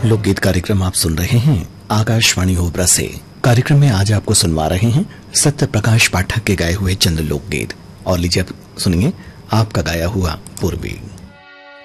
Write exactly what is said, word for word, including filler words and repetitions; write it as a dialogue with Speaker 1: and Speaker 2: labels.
Speaker 1: लोकगीत कार्यक्रम आप सुन रहे हैं आकाशवाणी ओबरा से। कार्यक्रम में आज आपको सुनवा रहे हैं सत्य प्रकाश पाठक के गाए हुए चंद लोकगीत। और लीजिए आप सुनिए आपका गाया हुआ पूर्वी।